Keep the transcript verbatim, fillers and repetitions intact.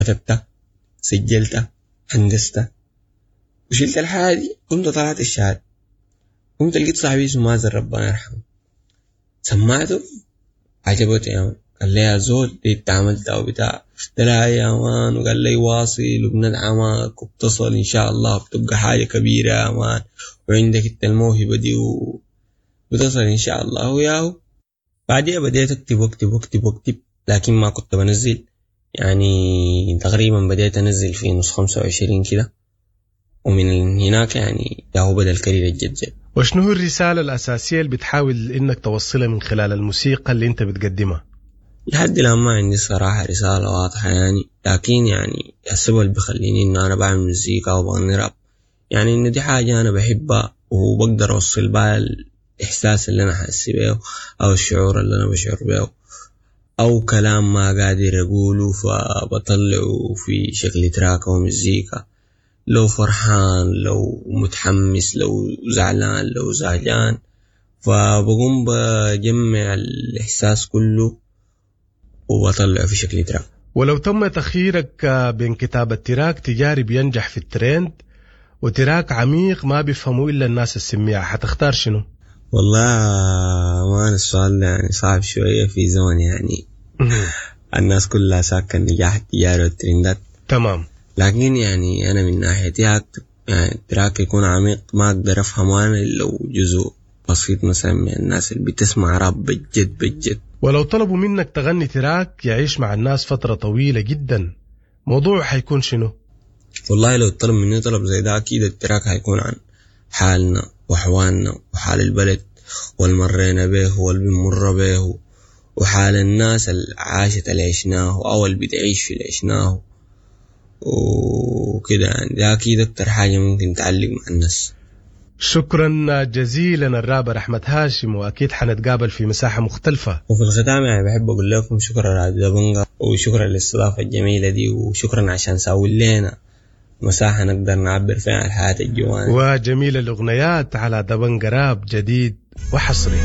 كتبتها سجلتها هندستها وشلت الحاجة دي. قمت طلعت الشهادة. قمت لقيت صاحبي اسمه مازن ربنا يرحمه سمعته عجبته يا مان. قال لي يا زول دي انت عملتها وبتاع. قلت له يا مان. وقال لي واصل وبندعمك وبتصل ان شاء الله بتبقى حاجة كبيرة يا مان وعندك انت الموهبة دي وبتصل ان شاء الله. وياهو بعدها بديت اكتب واكتب واكتب واكتب لكن ما كنت بنزل. يعني تقريبا بديت انزل في نص خمسة وعشرين كده ومن هناك يعني ياهو بدأ الكارير الجد. وشنو هو الرسالة الأساسية اللي بتحاول إنك توصلها من خلال الموسيقى اللي أنت بتقدمها؟ لحد الآن ما عندي صراحة رسالة واضحة يعني. لكن يعني السبب اللي بيخليني إن أنا بعمل موسيقى وبغني راب يعني إن دي حاجة أنا بحبها وبقدر أوصل بها الإحساس اللي أنا حاسس بيه أو الشعور اللي أنا بشعر بيه أو كلام ما قادر أقوله فبطلعه في شكل تراك أو موسيقى. لو فرحان لو متحمس لو زعلان لو زعلان فبقوم بجمع الإحساس كله وبطلعه في شكل تراك. ولو تم تخييرك بين كتابة تراك تجاري بينجح في الترند وتراك عميق ما بيفهموا إلا الناس السميعة حتختار شنو؟ والله ما أنا السؤال ده يعني صعب شوية في زمن يعني الناس كلها ساكن النجاح التجاري والترندات. تمام. لكن يعني أنا من ناحيتي أكتب يعني تراك يكون عميق ما أقدر أفهمه أنا لو جزء بسيط مثلا من الناس اللي بتسمع راب بجد بجد. ولو طلبوا منك تغني تراك يعيش مع الناس فترة طويلة جدا موضوع حيكون شنو؟ والله لو طلب مني طلب زي ده أكيد التراك هيكون عن حالنا وحوالنا وحال البلد والمرينا به والبنمر به وحال الناس اللي عاشت اللي عشناه أو اللي بتعيش في اللي عشناه وكده يعني. ده أكيد أكتر حاجة ممكن تعلق مع الناس. شكرا جزيلا الرابر أحمد هاشم وأكيد حنتقابل في مساحة مختلفة. وفي الختام يعني بحب أقول لكم شكرا على دبنجة وشكرا للاستضافة الجميلة دي وشكرا عشان ساوي لنا مساحة نقدر نعبر فيها عن الحياة الجوانية وجميل الأغنيات على دبنجة راب جديد وحصري.